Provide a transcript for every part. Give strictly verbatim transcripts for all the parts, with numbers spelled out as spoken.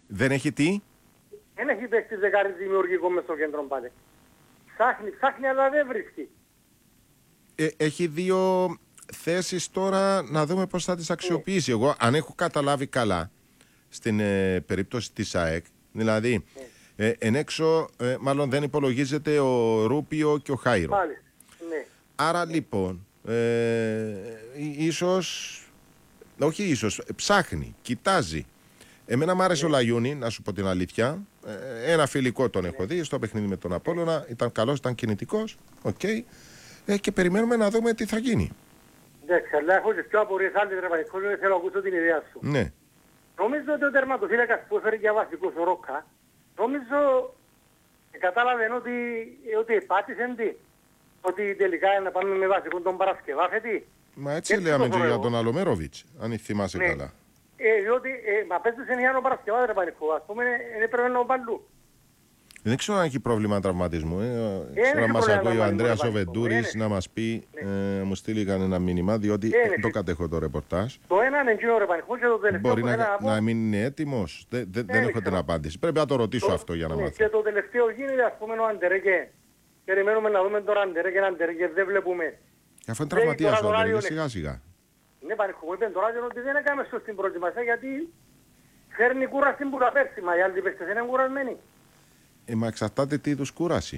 Δεν έχει τι? Δεν έχει παίκτη δεκάρι δημιουργικό μες στο κέντρο πάλι. Ψάχνει, ψάχνει αλλά δεν βρίσκει. Ε, έχει δύο θέσεις τώρα, να δούμε πώς θα τις αξιοποιήσει. Εγώ, αν έχω καταλάβει καλά, στην ε, περίπτωση της ΑΕΚ, δηλαδή, ε, εν έξω, ε, μάλλον δεν υπολογίζεται ο Ρούπιο και ο Χάιρο. Πάλι, ναι. Άρα λοιπόν, ε, ίσως, όχι ίσως, ψάχνει, κοιτάζει. Εμένα μου άρεσε ο Λαγιούνι, να σου πω την αλήθεια. Ε, ένα φιλικό τον έχω δει στο παιχνίδι με τον Απόλλωνα. Ήταν καλός, ήταν κινητικός. Οκ. Okay. Ε, και περιμένουμε να δούμε τι θα γίνει. Εντάξει, αλλά έχω και πιο απορίες άλλες ρε Πανικό, δεν θέλω να ακούσω την ιδέα σου. Ναι. Νομίζω ότι ο τερματοφύλακας που έφερε για βασικός ο Ρόκα, νομίζω κατάλαβε ότι, ότι επάτησε τι. Ότι τελικά να πάμε με βασικό τον Παρασκευά, τι. Μα έτσι, έτσι λέμε και για τον Αλομέροβιτς, αν θυμάσαι ναι. καλά. Ε, διότι, ε, μα πες τους ενιάνω Παρασκευά ρε Πανικό, ας πούμε, δεν πρέπει να παλλού. Δεν ξέρω αν έχει πρόβλημα τραυματισμού. Ε. Ε, να μας ακούει ο Ανδρέας ο Βεντούρης ε, να μας πει, ναι. ε, μου στείλει κανένα μήνυμα, διότι ε, δεν το κατέχω το ρεπορτάζ. Το ένα είναι εκείνο ρε Πανικό και το τελευταίο μπορεί που να, να, να μην είναι έτοιμος. Δε, δε, ε, δεν έχω την απάντηση. Πρέπει να το ρωτήσω το, αυτό για να ναι, μάθω. Και το τελευταίο γίνεται ας πούμε ο Αντερέκε. Περιμένουμε να δούμε τώρα Αντερέκε, Αντερέκε, δεν βλέπουμε. Αφού είναι τραυματίας ο Αντερέκε, σιγά σιγά. Ναι Πανικό, είπαν τώρα ότι δεν έκαμε σωστή προετοιμασία γιατί φέρνει κούραση που τα πέρσι, μα οι άλλοι παίκτες είναι κουρασμένοι. Ε, μα εξαρτάται τι είδους κούραση.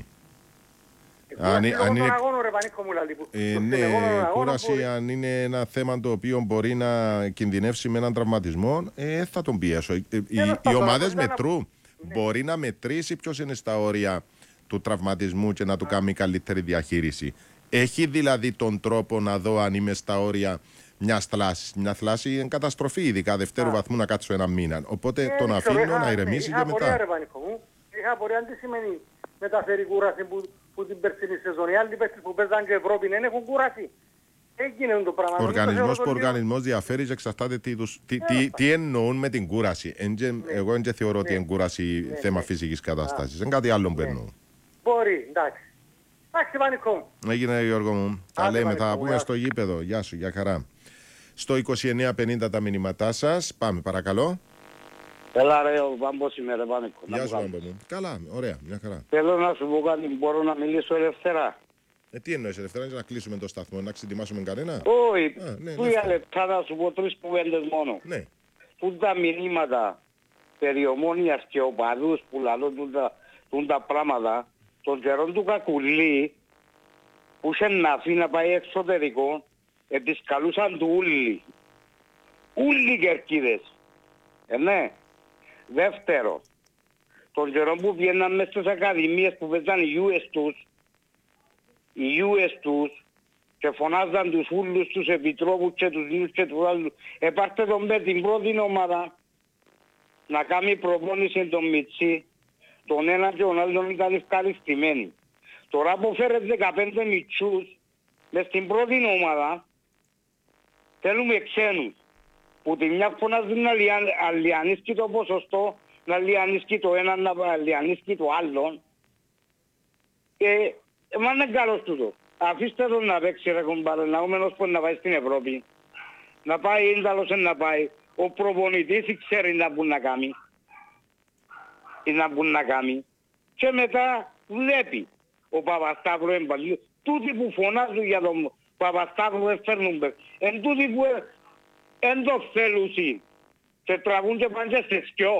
Ε, αν, αν είναι... αγώνο, ρε, Πανίκο, μου, λαλί, που, ε, ναι, αγώνο, κούραση μπορεί... αν είναι ένα θέμα το οποίο μπορεί να κινδυνεύσει με έναν τραυματισμό, ε, θα τον πιέσω. Ε, ε, οι οι ομάδες μετρού να... μπορεί να μετρήσει ποιος είναι στα όρια του τραυματισμού και να του κάνει καλύτερη διαχείριση. Έχει δηλαδή τον τρόπο να δω αν είμαι στα όρια μια θλάση. Μια θλάση είναι καταστροφή, ειδικά δευτέρου βαθμού να κάτσω ένα μήνα. Οπότε ε, τον αφήνω είχα, να ηρεμήσει είχα και μετά. Είχα απορία, μου. Είχα απορία τι σημαίνει μεταφέρει κούραση που, που την περσινή σεζόν. Οι άλλοι παίκτες που παίζαν και Ευρώπη δεν έχουν κούραση. Έγινε το πράγμα. Ο οργανισμός που ο οργανισμός διαφέρει και εξαρτάται τι, τους, τι, τι, τι, τι εννοούν με την κούραση. Εντζε, ναι. Εγώ δεν θεωρώ ναι. ότι είναι κούραση ναι. θέμα ναι. φυσικής κατάστασης. Είναι κάτι άλλο που ναι. εννοούν. Μπορεί, εντάξει. Εντάξει, Πανικό. Έγινε, Γιώργο μου. Τα λέμε, θα πούμε στο γήπεδο. Γεια σου, για χαρά. Στο είκοσι εννέα πενήντα τα μηνύματά σας. Πάμε, παρακαλώ. Έλα ρε, ο Βάμπος είμαι ρε Πάνικο. Γεια σου Βάμπο μου. Καλά, ωραία, μια χαρά. Θέλω να σου πω κάτι, μπορώ να μιλήσω ελεύθερα. Ε, τι εννοείς ελεύθερα, να κλείσουμε το σταθμό, να ξετοιμάσουμε κανένα. Όχι, τρία λεπτά να σου πω τρεις κουβέντες μόνο. Ναι. Τούν τα μηνύματα περί Ομόνοιας και οπαδούς που λαλούν τούν τα πράγματα, τον καιρόν του Κακουλή, που είχε να αφήνει να πάει εξωτερικό, επισκαλούσαν του ούλοι. Ούλοι κερκίδες. Ε, ναι. Δεύτερο, τον καιρό που βγαίναν μέσα στις ακαδημίες που παίζαν οι γιούες τους, οι γιούες τους, και φωνάζαν τους ούλους, τους επιτρόπους και τους νους και τους άλλους. Επάρτε τον με την πρώτη ομάδα να κάνει προπόνηση τον Μιτσί, τον ένα και τον άλλον ήταν ευχαριστημένοι. Τώρα που φέρε δεκαπέντε μητσούς μες στην πρώτη ομάδα, θέλουμε ξένους. Που τη μια φωνάζουν να λιανίσκει το ποσοστό, να λιανίσκει το ένα, να λιανίσκει το άλλο. Και μα είναι καλός τούτο. Αφήστε τον να παίξει ρε κομπάρε, να ούμενος που να πάει στην Ευρώπη. Να πάει ίνταλος να πάει. Ο προπονητής ξέρει να μπουν να κάνει. Ή να μπουν να κάνει. Και μετά βλέπει. Ο Παπασταύρου εμπαλίου. Τούτοι που φωνάζουν για τον Παπασταύρου έφερνουν παίξει. Εν τούτοι που εν το θέλουσι και τραβούν και πάνε σε σκιό.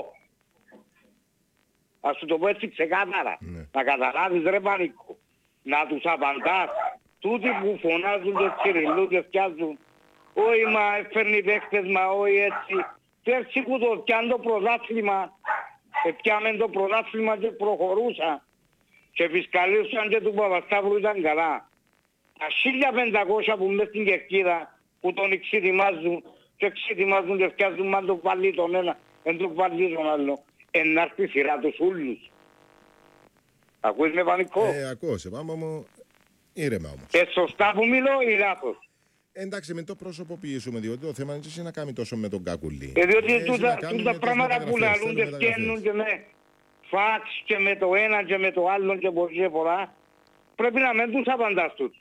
Ας σου το πω έτσι ξεκάθαρα. Ναι. Να καταλάβεις ρε Πανίκο. Να τους απαντάς. Τούτοι που φωνάζουν και τσιριλούν και φτιάζουν. Όχι μα έφερνει παίχτες μα όχι έτσι. Πέρσι που το πιάνε το πρωτάθλημα. Επιάμε το πρωτάθλημα και προχωρούσα. Και φυσκαλίσαν και του Παπασταύρου ήταν καλά. Τα χίλια πεντακόσια που μες στην κερκίδα που τον εξετοιμάζουν και εξετοιμάζουν και φτιάζουν αν το βάλει τον ένα, εν το βάλει τον άλλο. Εν έρθει η σειρά τους ούλους. Ακούεις με Πανικό? Ε, ακούω σε πάμε μου, ήρεμα όμως. Και σωστά που μιλώ ή λάθος? Εντάξει, μην το προσωποποιήσουμε, διότι το θέμα είναι να κάνει τόσο με τον Κακουλή. Ε, διότι ε, τούτα πράγματα που λαλούν και φτιάχνουν και με φαξ και με το ένα και με το άλλο και πολλές φορά, πρέπει να μην τους απαντάς τους.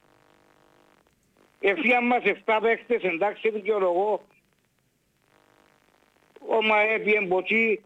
Εφιάν μας εφτά παίχτες, εντάξει δικαιολογώ, ο ΜΑΕΠ η εμποτσί,